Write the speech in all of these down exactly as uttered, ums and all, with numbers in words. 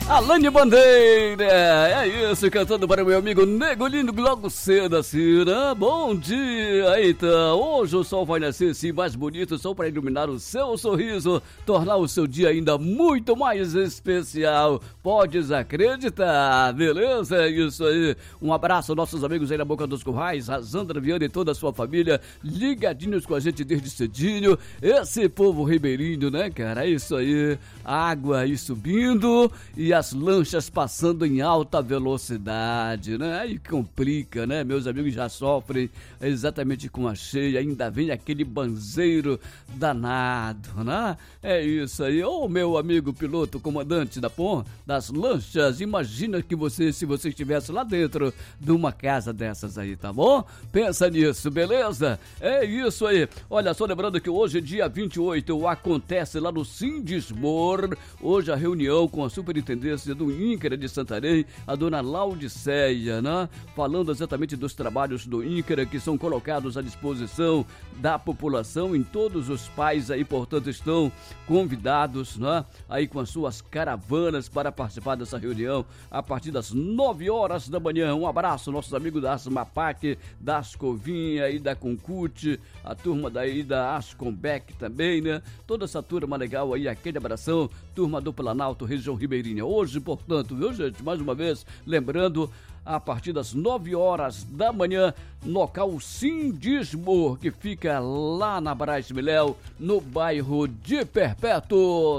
Alane Bandeira, é isso, cantando para o meu amigo Nego Lindo logo cedo assim, né? Bom dia, então, hoje o sol vai nascer sim mais bonito, só para iluminar o seu sorriso, tornar o seu dia ainda muito mais especial, podes acreditar, beleza? É isso aí, um abraço aos nossos amigos aí na Boca dos Currais, a Sandra Viana e toda a sua família, ligadinhos com a gente desde cedinho, esse povo ribeirinho, né, cara? É isso aí, água aí subindo e as lanchas passando em alta velocidade, né? Aí complica, né? Meus amigos já sofrem exatamente com a cheia, ainda vem aquele banzeiro danado, né? É isso aí. Ô, meu amigo piloto, comandante da P O M, das lanchas, imagina que você, se você estivesse lá dentro de uma casa dessas aí, tá bom? Pensa nisso, beleza? É isso aí. Olha, só lembrando que hoje, dia vinte e oito, acontece lá no Sindismor, hoje a reunião com a superintendência do INCRA de Santarém, a dona Laudiceia, né? Falando exatamente dos trabalhos do INCRA que são colocados à disposição da população em todos os pais aí, portanto, estão convidados, né? Aí com as suas caravanas para participar dessa reunião a partir das nove horas da manhã. Um abraço, nossos amigos da Asmapac, da Ascovinha e da Concute, a turma daí da Ascombec também, né? Toda essa turma legal aí, aquele abração, turma do Planalto, região ribeirinha. Hoje, portanto, viu, gente? Mais uma vez, lembrando, a partir das nove horas da manhã, local Sindismor, que fica lá na Braz Miléu, no bairro de Perpétuo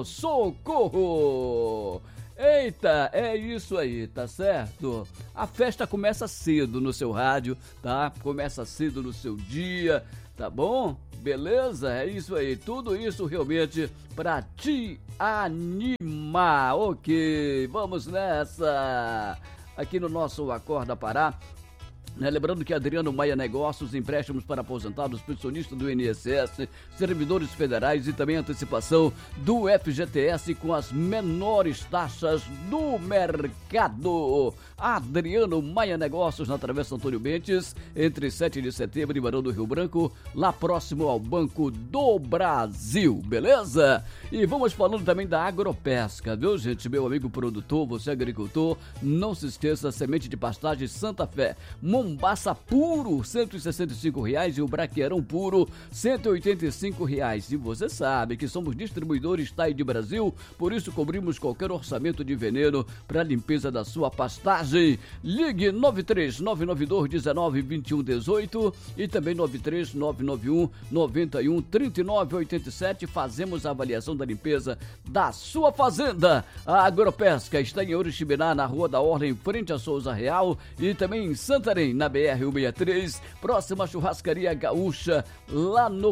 Socorro. Eita, é isso aí, tá certo? A festa começa cedo no seu rádio, tá? Começa cedo no seu dia, tá bom? Beleza? É isso aí, tudo isso realmente pra te animar. Ok, vamos nessa. Aqui no nosso Acorda Pará. Né? Lembrando que Adriano Maia Negócios, empréstimos para aposentados, pensionistas do I N S S, servidores federais e também antecipação do F G T S com as menores taxas do mercado. Adriano Maia Negócios, na Travessa Antônio Bentes, entre sete de setembro e Barão do Rio Branco, lá próximo ao Banco do Brasil, beleza? E vamos falando também da agropesca, viu, gente? Meu amigo produtor, você agricultor, não se esqueça, semente de pastagem Santa Fé, Mombaça puro, cento e sessenta e cinco reais, e o Braqueirão puro, cento e oitenta e cinco reais. E você sabe que somos distribuidores Tide Brasil, por isso cobrimos qualquer orçamento de veneno para limpeza da sua pastagem. Ligue nove três nove nove dois um nove dois um um oito e também nove três nove nove um nove um três nove oito sete. Fazemos a avaliação da limpeza da sua fazenda. A Agropesca está em Oriximiná, na Rua da Orla, em frente a Souza Real, e também em Santarém, na B R cento e sessenta e três, próxima à Churrascaria Gaúcha, lá no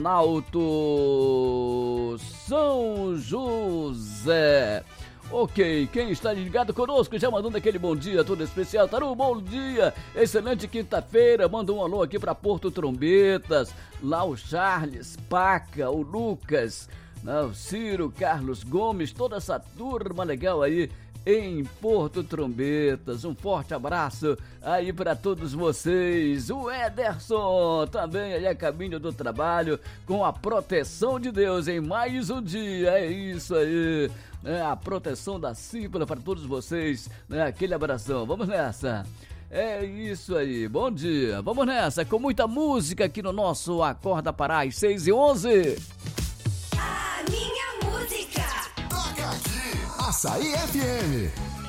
Planalto São José. Ok, quem está ligado conosco, já mandando aquele bom dia todo especial. Taru, bom dia, excelente quinta-feira. Manda um alô aqui para Porto Trombetas, lá o Charles, Paca, o Lucas, o Ciro, Carlos Gomes, toda essa turma legal aí em Porto Trombetas. Um forte abraço aí para todos vocês. O Ederson também aí a caminho do trabalho, com a proteção de Deus em mais um dia. É isso aí, é a proteção da Cípula para todos vocês, né? Aquele abração. Vamos nessa. É isso aí, bom dia. Vamos nessa, com muita música aqui no nosso Acorda Pará, às seis e onze. A minha música. Toca aqui, Açaí F M.